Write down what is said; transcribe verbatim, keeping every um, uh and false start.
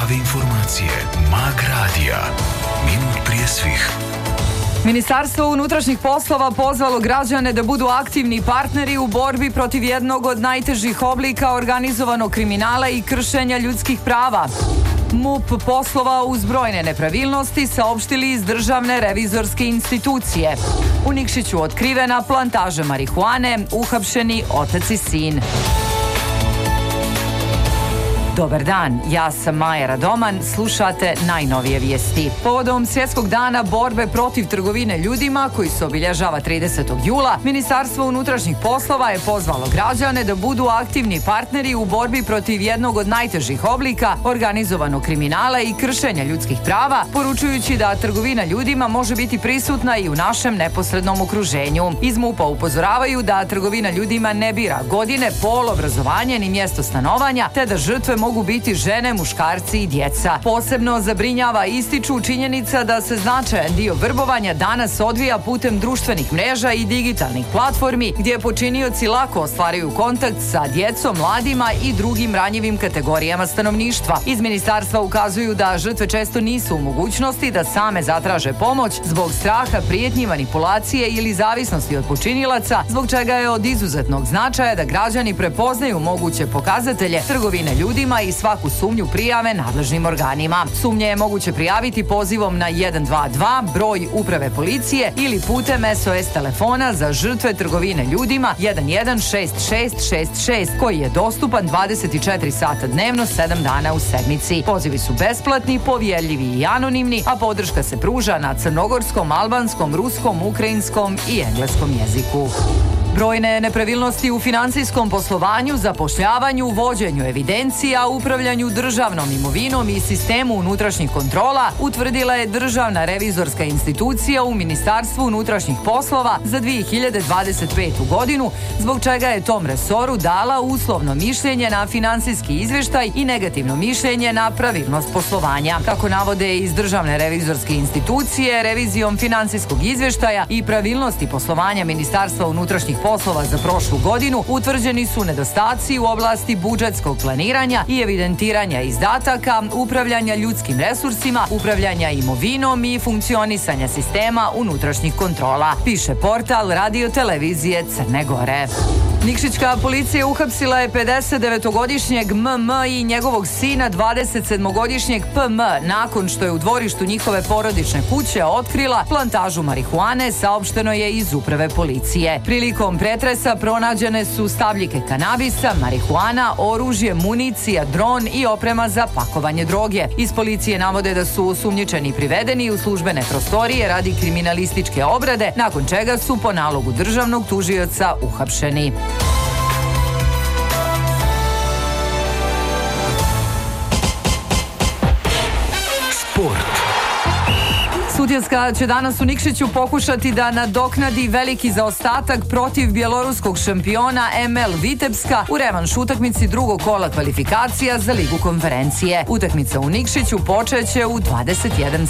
Prave informacije. Mag radija. Minut prije svih. Ministarstvo unutrašnjih poslova pozvalo građane da budu aktivni partneri u borbi protiv jednog od najtežih oblika organizovanog kriminala i kršenja ljudskih prava. MUP poslova uz brojne nepravilnosti saopštili iz Državne revizorske institucije. U Nikšiću otkrivena plantaža marihuane, uhapšeni otac i sin. Dobar dan, ja sam Maja Radoman, slušate najnovije vijesti. Povodom Svjetskog dana borbe protiv trgovine ljudima, koji se obilježava tridesetog jula, Ministarstvo unutrašnjih poslova je pozvalo građane da budu aktivni partneri u borbi protiv jednog od najtežih oblika organizovanog kriminala i kršenja ljudskih prava, poručujući da trgovina ljudima može biti prisutna i u našem neposrednom okruženju. Iz MUP-a upozoravaju da trgovina ljudima ne bira godine, pol, obrazovanje ni mjesto stanovanja, te da žrtve mogu biti žene, muškarci i djeca. Posebno zabrinjava i ističu činjenica da se značajan dio vrbovanja danas odvija putem društvenih mreža i digitalnih platformi, gdje počinioci lako ostvaruju kontakt sa djecom, mladima i drugim ranjivim kategorijama stanovništva. Iz ministarstva ukazuju da žrtve često nisu u mogućnosti da same zatraže pomoć zbog straha, prijetnji, manipulacije ili zavisnosti od počinilaca, zbog čega je od izuzetnog značaja da građani prepoznaju moguće pokazatelje trgovine ljudima i svaku sumnju prijave nadležnim organima. Sumnje je moguće prijaviti pozivom na jedan dva dva, broj uprave policije, ili putem S O S telefona za žrtve trgovine ljudima jedan jedan šest šest šest šest, koji je dostupan dvadeset četiri sata dnevno, sedam dana u sedmici. Pozivi su besplatni, povjerljivi i anonimni, a podrška se pruža na crnogorskom, albanskom, ruskom, ukrajinskom i engleskom jeziku. Brojne nepravilnosti u financijskom poslovanju, zapošljavanju, vođenju evidencija, upravljanju državnom imovinom i sistemu unutrašnjih kontrola utvrdila je Državna revizorska institucija u Ministarstvu unutrašnjih poslova za dvije hiljade dvadeset petu godinu, zbog čega je tom resoru dala uslovno mišljenje na finansijski izvještaj i negativno mišljenje na pravilnost poslovanja. Kako navode iz Državne revizorske institucije, revizijom financijskog izvještaja i pravilnosti poslovanja Ministarstva unutrašnjih poslova za prošlu godinu utvrđeni su nedostaci u oblasti budžetskog planiranja i evidentiranja izdataka, upravljanja ljudskim resursima, upravljanja imovinom i funkcionisanja sistema unutrašnjih kontrola, piše portal Radio televizije Crne Gore. Nikšićka policija uhapsila je pedesetdevetogodišnjeg M M i njegovog sina dvadesetsedmogodišnjeg P M nakon što je u dvorištu njihove porodične kuće otkrila plantažu marihuane, saopšteno je iz uprave policije. Prilikom pretresa pronađene su stabljike kanabisa, marihuana, oružje, municija, dron i oprema za pakovanje droge. Iz policije navode da su osumnjičeni privedeni u službene prostorije radi kriminalističke obrade, nakon čega su po nalogu državnog tužioca uhapšeni. Sudjetska će danas u Nikšiću pokušati da nadoknadi veliki zaostatak protiv bjeloruskog šampiona M L Vitebska u revanš utakmici drugog kola kvalifikacija za Ligu konferencije. Utakmica u Nikšiću počeće u dvadeset jedan